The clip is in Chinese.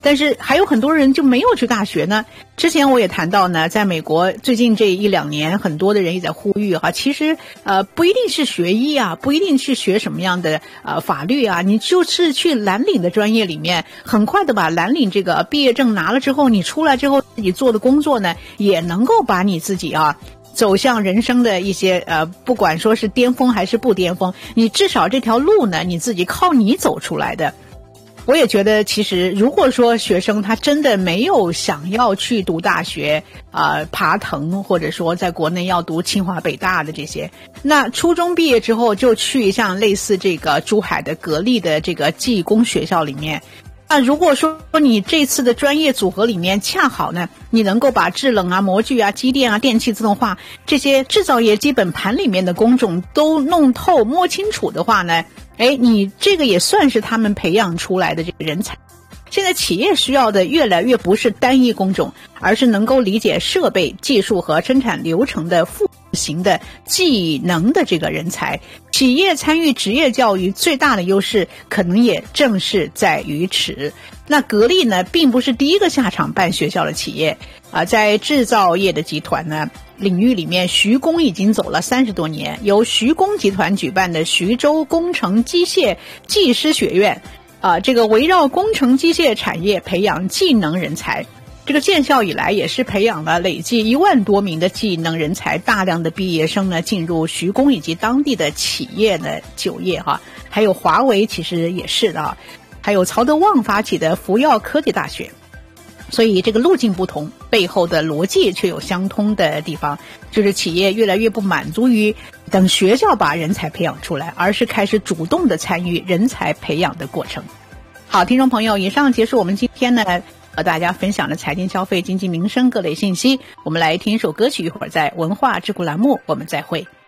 但是还有很多人就没有去大学呢。之前我也谈到呢，在美国最近这1-2年，很多的人也在呼吁其实不一定是学医啊，不一定去学什么样的法律啊，你就是去蓝领的专业里面，很快的把蓝领这个毕业证拿了之后，你出来之后自己做的工作呢，也能够把你自己走向人生的一些不管说是巅峰还是不巅峰，你至少这条路呢，你自己靠你走出来的。我也觉得其实如果说学生他真的没有想要去读大学爬藤，或者说在国内要读清华北大的这些，那初中毕业之后就去像类似这个珠海的格力的这个技工学校里面。如果说你这次的专业组合里面恰好呢，你能够把制冷啊、模具啊、机电啊、电气自动化这些制造业基本盘里面的工种都弄透摸清楚的话呢，你这个也算是他们培养出来的这个人才。现在企业需要的越来越不是单一工种，而是能够理解设备、技术和生产流程的复型的技能的这个人才。企业参与职业教育最大的优势可能也正是在于此。那格力呢，并不是第一个下场办学校的企业在制造业的集团呢领域里面，徐工已经走了30多年，由徐工集团举办的徐州工程机械技师学院这个围绕工程机械产业培养技能人才，这个建校以来也是培养了累计1万多名的技能人才，大量的毕业生呢进入徐工以及当地的企业呢就业还有华为其实也是的还有曹德旺发起的福耀科技大学。所以这个路径不同，背后的逻辑却有相通的地方，就是企业越来越不满足于等学校把人才培养出来，而是开始主动的参与人才培养的过程。好，听众朋友，以上结束我们今天呢和大家分享的财经消费经济民生各类信息。我们来听一首歌曲，一会儿在文化之谷栏目我们再会。